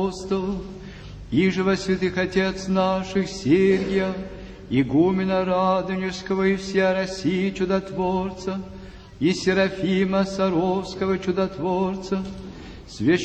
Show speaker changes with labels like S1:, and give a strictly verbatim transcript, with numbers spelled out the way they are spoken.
S1: апостолов, иже во святых отец наших Сергия, игумена Радонежского и всея России чудотворца, и Серафима Саровского чудотворца, священноконфессийного